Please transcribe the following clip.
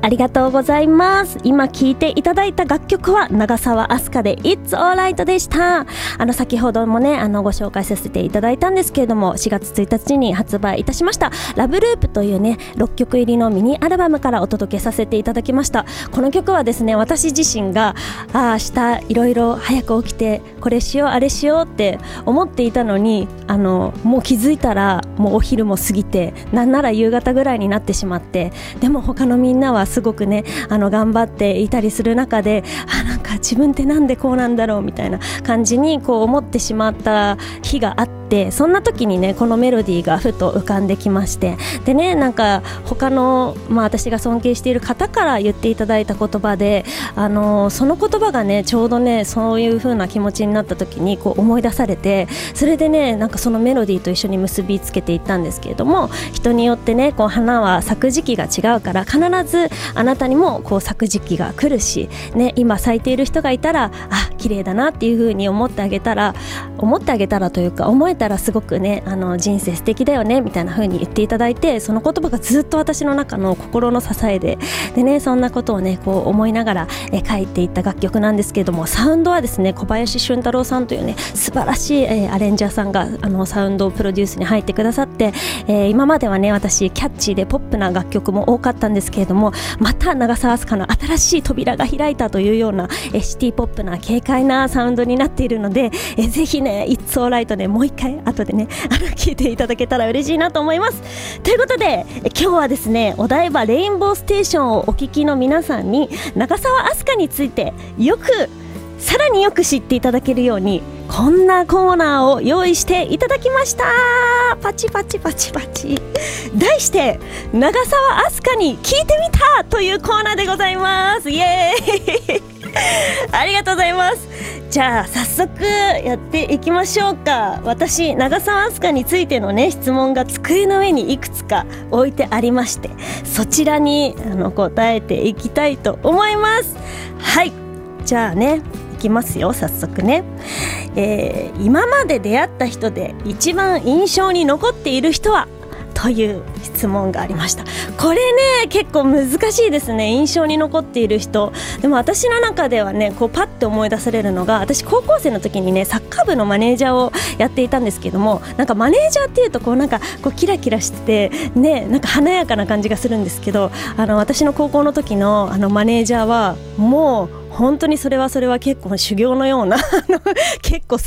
ありがとうございます。今聴いていただいた楽曲は長澤飛鳥で It's Alright でした。先ほどもねご紹介させていただいたんですけれども、4月1日に発売いたしましたラブループというね6曲入りのミニアルバムからお届けさせていただきました。この曲はですね、私自身が明日いろいろ早く起きてこれしようあれしようって思っていたのに、もう気づいたらもうお昼も過ぎて、なんなら夕方ぐらいになってしまって、でも他のみんなはすごくね頑張っていたりする中で、なんか自分ってなんでこうなんだろうみたいな感じにこう思ってしまった日があって、そんな時にねこのメロディーがふと浮かんできまして、でね、なんか他の、私が尊敬している方から言っていただいた言葉で、その言葉がねちょうどねそういう風な気持ちになった時にこう思い出されて、それでねなんかそのメロディーと一緒に結びつけていったんですけれども、人によってねこう花は咲く時期が違うから、必ずあなたにもこう咲く時期が来るし、ね、今咲いている人がいたら綺麗だなっていう風に思ってあげたらというか思えたらすごくね人生素敵だよねみたいな風に言っていただいて、その言葉がずっと私の中の心の支えでね、そんなことをねこう思いながら書いていった楽曲なんですけれども、サウンドはですね小林俊太郎さんというね素晴らしい、アレンジャーさんがサウンドプロデュースに入ってくださって、今まではね私キャッチーでポップな楽曲も多かったんですけれども、また長澤飛鳥の新しい扉が開いたというような、シティポップな軽快なサウンドになっているので、ぜひね It's Alright ねもう一回後でね聴いていただけたら嬉しいなと思います。ということで今日はですね、お台場レインボーステーションをお聞きの皆さんに長澤飛鳥についてさらによく知っていただけるように、こんなコーナーを用意していただきました。パチパチパチパチ、題して長澤飛鳥に聞いてみたというコーナーでございます。イエーイありがとうございます。じゃあ早速やっていきましょうか。私長澤飛鳥についてのね質問が机の上にいくつか置いてありまして、そちらに答えていきたいと思います。はい、じゃあねいきますよ、早速ね。今まで出会った人で一番印象に残っている人はという質問がありました。これね結構難しいですね、印象に残っている人。でも私の中ではねこうパッと思い出されるのが、私高校生の時にねサッカー部のマネージャーをやっていたんですけども、なんかマネージャーっていうとなんかキラキラしててね、なんか華やかな感じがするんですけど、私の高校の時のマネージャーはもう本当にそれは結構修行のような結構